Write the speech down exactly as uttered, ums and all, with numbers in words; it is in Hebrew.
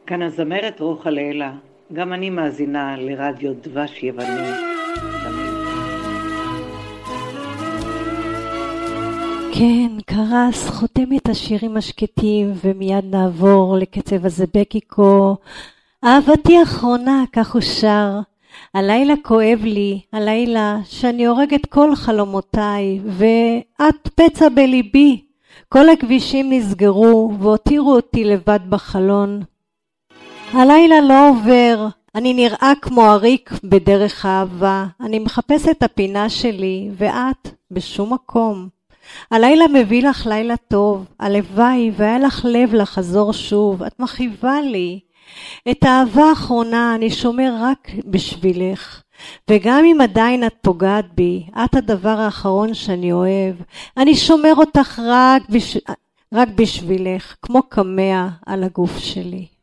כאן הזמרת רוחה לילה, גם אני מאזינה לרדיו דבש יווני. כן, קרס חותם את השירים השקטים ומיד נעבור לקצב הזבקיקו. אהבתי האחרונה, כך הוא שר. הלילה כואב לי, הלילה שאני הורג את כל חלומותיי, ואת פצע בליבי. כל הכבישים נסגרו והותירו אותי לבד בחלון. הלילה לא עובר, אני נראה כמו עריק בדרך אהבה. אני מחפש את הפינה שלי, ואת בשום מקום. הלילה מביא לך לילה טוב, הלוואי והיה לך לב לחזור שוב, את מכאיבה לי. את האהבה האחרונה אני שומר רק בשבילך, וגם אם עדיין את פוגעת בי, את הדבר האחרון שאני אוהב, אני שומר אותך רק, בש... רק בשבילך, כמו קמע על הגוף שלי.